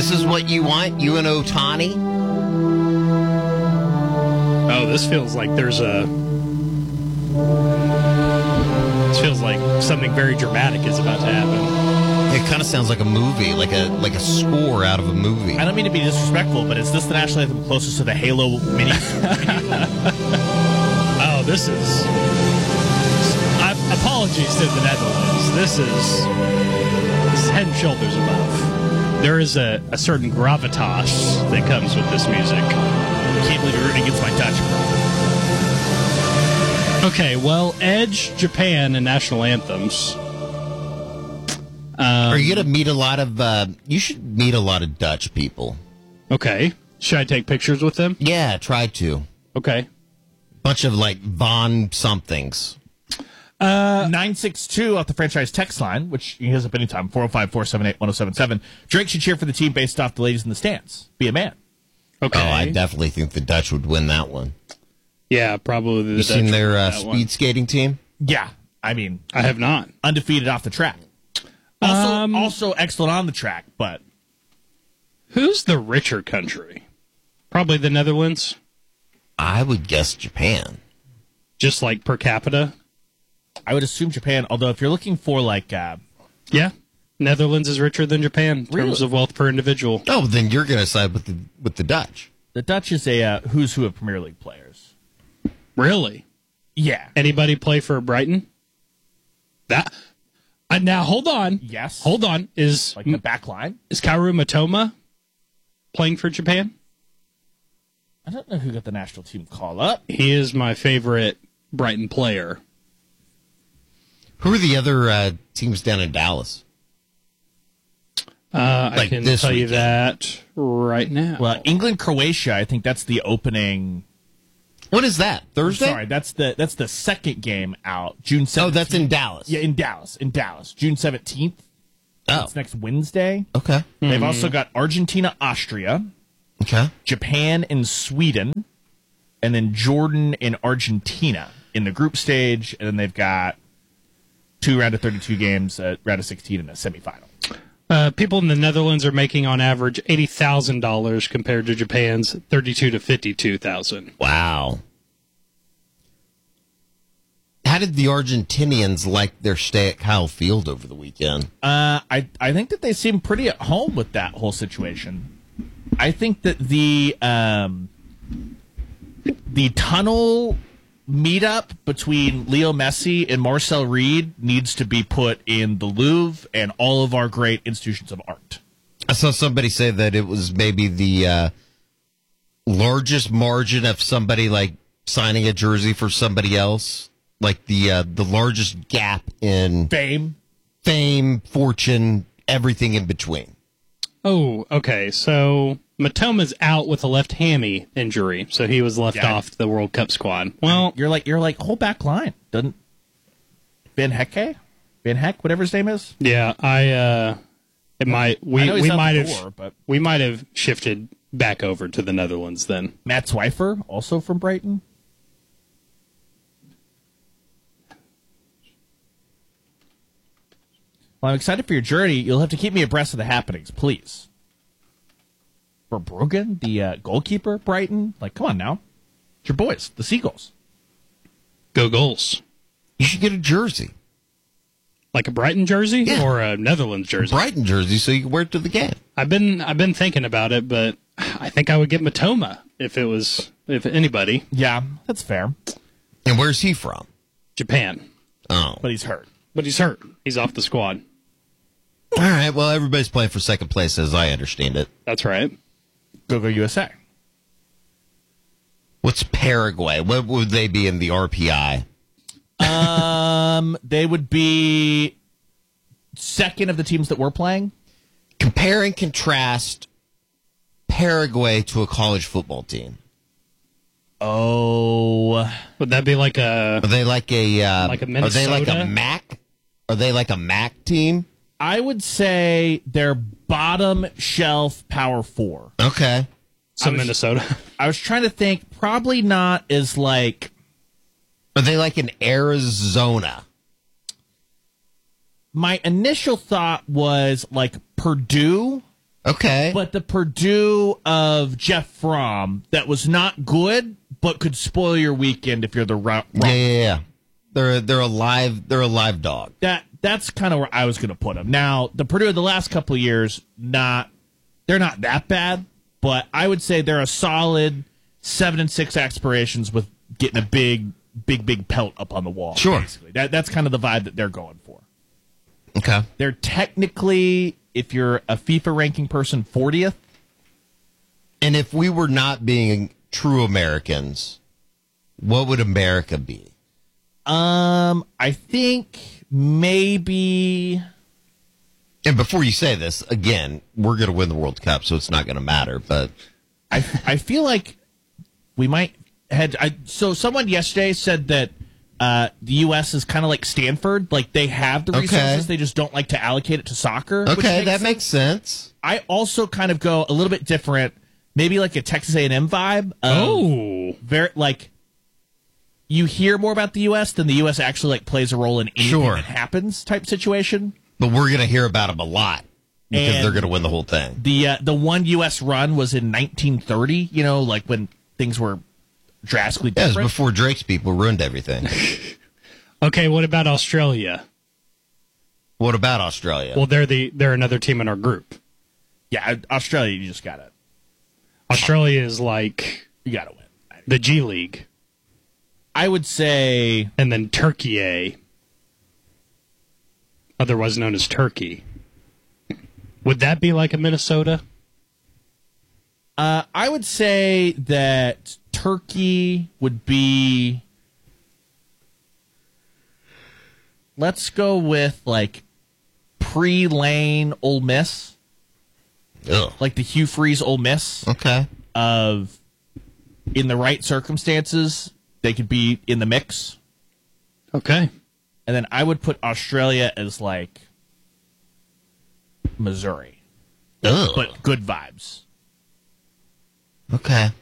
This is what you want? You and Ohtani? Oh, this feels like This feels like something very dramatic is about to happen. It kind of sounds like a movie, like a score out of a movie. I don't mean to be disrespectful, but is this the national anthem closest to the Halo mini? Oh, this is... apologies to the Netherlands. This is head and shoulders above. There is a certain gravitas that comes with this music. I can't believe you're rooting against my Dutch, bro. Okay, well, Edge, Japan, and national anthems. Are you going to meet a lot of... you should meet a lot of Dutch people. Okay. Should I take pictures with them? Yeah, try to. Okay. Bunch of, Von somethings. 962 off the franchise text line, which you can hit us up anytime, 405-478-1077. Drake should cheer for the team based off the ladies in the stands. Be a man. Okay. Oh, I definitely think the Dutch would win that one. Yeah, probably the You Dutch seen would their win that speed one. skating team? Yeah, I mean... I have not. Undefeated off the track. Also excellent on the track, but... Who's the richer country? Probably the Netherlands? I would guess Japan. Just like per capita? I would assume Japan, although if you're looking for, Yeah. Netherlands is richer than Japan in terms Really? of wealth per individual. Oh, then you're going to side with the Dutch. the Dutch is a who's who of Premier League players. Really? Yeah. Anybody play for Brighton? That... now, hold on. Yes. Hold on. Is Like the back line? Kaoru Matoma playing for Japan? I don't know who got the national team call up. He is my favorite Brighton player. Who are the other teams down in Dallas? I Like can this tell you weekend. that right now. Well, England, Croatia, I think that's the opening. What is that? Thursday? Sorry, that's the second game out. June 17th. Oh, that's in Dallas. Yeah, in Dallas. June 17th. Oh, It's next Wednesday. okay. They've also got Argentina, Austria, Okay. Japan, and Sweden, and then Jordan and Argentina in the group stage, and then they've got 2 round of 32 games, round of 16 in a semifinal. People in the Netherlands are making on average $80,000 compared to Japan's $32,000 to $52,000. Wow. How did the Argentinians like their stay at Kyle Field over the weekend? I think that they seem pretty at home with that whole situation. I think that the tunnel meetup between Leo Messi and Marcel Reed needs to be put in the Louvre and all of our great institutions of art. I saw somebody say that it was maybe the largest margin of somebody like signing a jersey for somebody else, like the largest gap in Fame. fortune, everything in between. Oh, okay. So Matoma's out with a left hammy injury, so he was left Yeah. off the World Cup squad. Well, You're like whole back line. Doesn't Ben Heck, whatever his name is? yeah, we I know he's out might the have door, but we might have shifted back over to the Netherlands then. Matt Swifer, also from Brighton. Well, I'm excited for your journey. You'll have to keep me abreast of the happenings, please. Verbruggen, the goalkeeper, Brighton. Like, come on now. It's your boys, the Seagulls. Go goals. You should get a jersey, Like a Brighton jersey Yeah. or a Netherlands jersey? Brighton jersey, so you can wear it to the game. I've been thinking about it, but I think I would get Matoma if anybody. Yeah, that's fair. And where's he from? Japan. Oh, But he's hurt. But he's hurt. He's off the squad. all right. Well, everybody's playing for second place, as I understand it. That's right. Go USA. What's Paraguay? What would they be in the RPI? They would be second of the teams that we're playing. Compare and contrast Paraguay to a college football team. Oh, Would that be like Are a they like a Like a Are they like a Minnesota? MAC? Are they like a MAC team? I would say they're bottom shelf power 4. Okay. Minnesota? I was trying to think, probably not as like, Are they like an Arizona? my initial thought was like Purdue Okay. But the Purdue of Jeff Fromm that was not good, but could spoil your weekend if you're the wrong. Yeah. They're a live dog. That's kind of where I was going to put them. Now, the Purdue of the last couple of years, they're not that bad, but I would say they're a solid 7-6 aspirations with getting a big pelt up on the wall. Sure. Basically. That's kind of the vibe that they're going for. Okay. They're technically, if you're a FIFA ranking person, 40th. And if we were not being true Americans, what would America be? I think maybe. And before you say this, again, we're going to win the World Cup, so it's not going to matter. But I feel like we might head. So someone yesterday said that the U.S. is kind of like Stanford. Like they have the resources, they just don't like to allocate it to soccer. Okay, that makes sense. I also kind of go a little bit different, maybe like a Texas A&M vibe. Very like. You hear more about the U.S. than the U.S. actually like plays a role in anything that happens type situation. But we're going to hear about them a lot because they're going to win the whole thing. The one U.S. run was in 1930, like when things were drastically different. Yeah, it was before Drake's people ruined everything. Okay, what about Australia? What about Australia? Well, they're another team in our group. Yeah, Australia, you just got it. Australia is like You got to win. the G League. I would say... And then Turkey, otherwise known as Turkey. Would that be like a Minnesota? I would say that Turkey would be... Let's go with, like, pre-Lane Ole Miss. Ugh. Like the Hugh Freeze Ole Miss. Okay. Of, in the right circumstances... They could be in the mix. Okay. And then I would put Australia as like Missouri. Ugh. But good vibes. Okay.